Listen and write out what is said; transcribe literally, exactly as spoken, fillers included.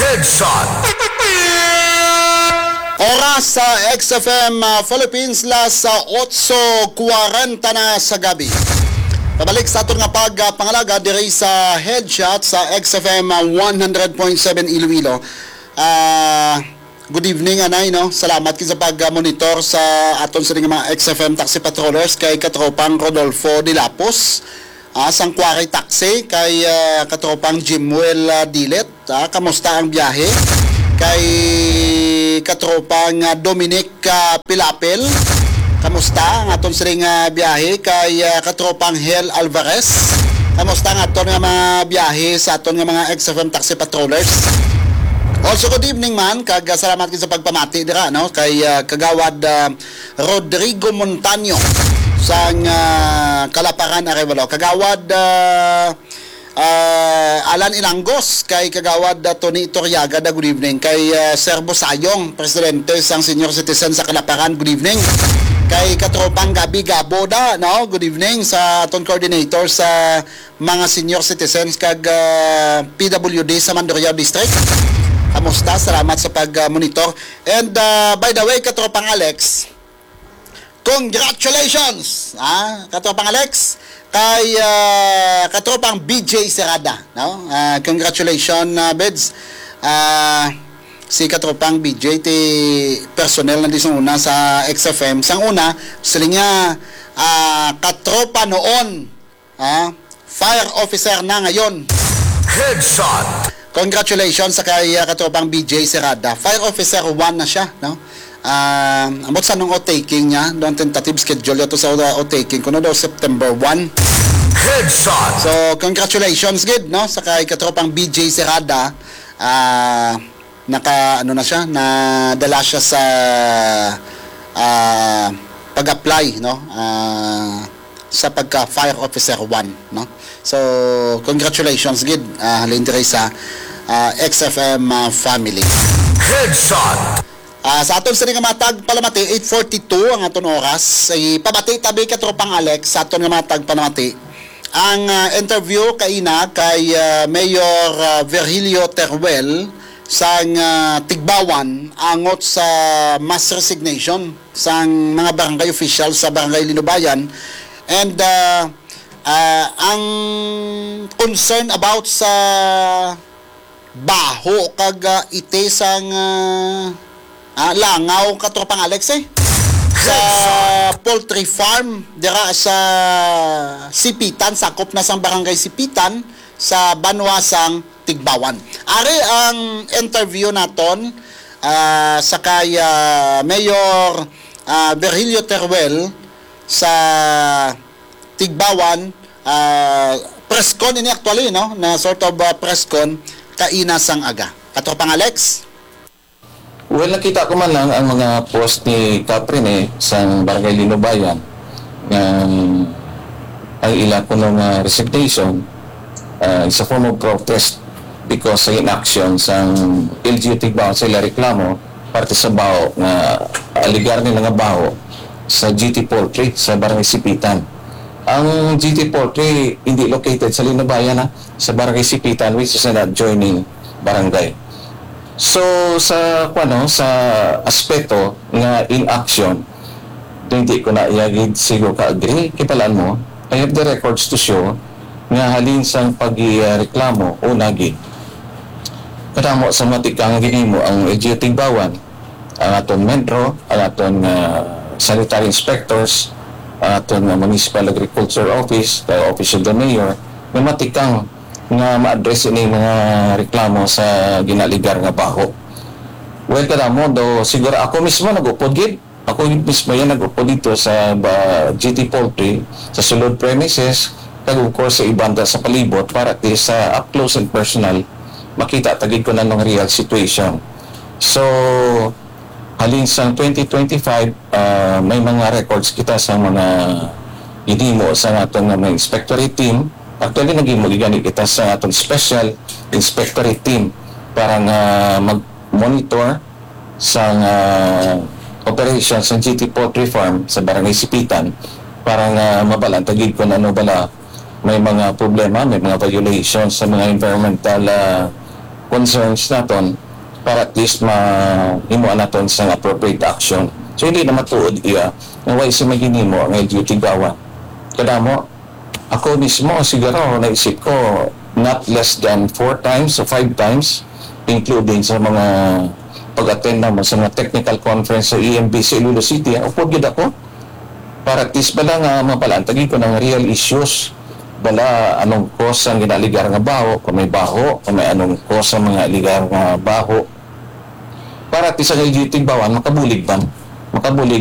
Headshot. Oras sa X F M uh, Philippines las sa eight forty na sa gabi. Pabalik sa aton nga pag uh, pangalaga diri sa Headshot sa X F M uh, one hundred point seven Iloilo. Uh, good evening anay no. Salamat kay sa pag-monitor sa aton sa mga X F M taxi patrollers kay katropang Rodolfo Dilapos. Uh, Sangkwari Taxi kay uh, katropang Jimwell uh, Dilet. Uh, kamusta ang biyahe? Kay katropang uh, Dominic uh, Pilapel. Kamusta ang aton siring uh, biyahe? Kay uh, katropang Hel Alvarez. Kamusta ang aton nga mga biyahe sa aton nga mga X F M taxi patrollers? Also good evening man, kag uh, salamat kay sa pagpamati dira no kay uh, kagawad uh, Rodrigo Montaño sang uh, Kalaparan Arevalo. Kagawad uh, uh, Alan Ilangos kay kagawad uh, Tony Itoriaga da good evening. Kay uh, Sir Bosayong, presidente sang senior citizen sa Kalaparan, good evening. Kay katropang Gabi Gaboda no, good evening sa aton coordinator sa mga senior citizens kag uh, P W D sa Mandurriao District. Kamusta? Salamat sa pag-monitor. And uh, by the way, katropang Alex, congratulations! Ah, katropang Alex, kay uh, katropang B J Serada. No? Uh, congratulations, uh, Beds. Uh, si katropang B J, ti personnel na disong una sa X F M. Sang una, sila nga uh, katropa noon. Uh, fire officer na ngayon. Headshot. Congratulations sa kay uh, katropang B J Serada. Fire Officer one na siya, no? Uh, amot sa nung o-taking niya, doon tentative schedule ito sa o-taking ko na daw September one. Headshot. So, congratulations gid, no? Sa kay katropang B J Serada. Uh, naka, ano na siya, nadala siya sa uh, pag-apply, no? Uh, sa pagka Fire Officer one, no? So, congratulations gid uh, halin diri sa uh, X F M uh, family. Headshot. Uh, sa aton sa nga matag palamati eight forty-two ang aton oras ay pabati tabi katropang Alex sa aton nga matag palamati. Ang uh, interview kaina kay uh, Mayor uh, Virgilio Teruel sang uh, Tigbawan angot sa mass resignation sang mga barangay officials sa barangay Linubayan. And uh, uh, ang concern about sa baho kag uh, ite sang uh, uh, langaw katropang Alex eh sa poultry farm dira sa Sipitan, sakop na sang barangay Sipitan sa Banwasang Tigbawan. Ari ang interview naton uh, sa kay uh, Mayor uh, Virgilio Teruel sa Tigbawan, uh, press con ini actually no, na sort of uh, press con kaina sang aga. Katropang Alex? Well, nakita ko man lang ang mga post ni Caprin eh, sa Barangay Linubayan um, ang ila ko ng uh, resignation uh, is a form of protest because sa inaction sa L G U Tigbawan sila reklamo parte sa bao na aligar nila nga bao sa G T Poultry sa Barangay Sipitan. Ang G T Poultry hindi located sa Linubayan na sa Barangay Sipitan, which is an adjoining barangay. So sa ano sa aspeto nga in action, hindi ko na iyagid siguro ka-agree. Kipalaan mo, I have the records to show nga halin sang pag-reklamo o naging kadamo sa matikang ginimo ang L G U Tigbawan, ang aton Metro, ang aton uh, sanitary inspectors, ang aton uh, Municipal Agriculture Office, the Office of the Mayor, na matikang nga ma-address ini mga reklamo sa ginaligar nga baho. Well, kada mo, do, siguro ako mismo nag-upod gid. Ako mismo yan nag-upod dito sa uh, G T Poultry, sa sulod premises, kag of course sa ibanda sa palibot para at least sa uh, up close and personal makita tagid ko na ng real situation. So, halin sa twenty twenty-five, uh, may mga records kita sa mga ginimo sa atong mga inspectorate team. Actually, naging magigani kita sa atong special inspectorate team para nga mag-monitor sa uh, operations sa G T Poultry Farm sa Barangay Sipitan para nga mabalan tagid kung ano bala may mga problema, may mga violations sa mga environmental uh, concerns naton para at least ma-himuan naton sa appropriate action. So hindi na matuod iya nga way si maginimo ang L G U tigawan. Kada mo, ako mismo siguro naisip ko not less than four times o five times, including sa mga pag-attend naman sa mga technical conference sa E M B sa Iloilo City. Upod yun ako para at least bala nga mapalantagi ko ng real issues, bala anong kosa ang ginaligar nga baho, kung may baho, kung may anong kosa mga ligar nga baho, para at least ang L G U tigawan makabulig man makabulig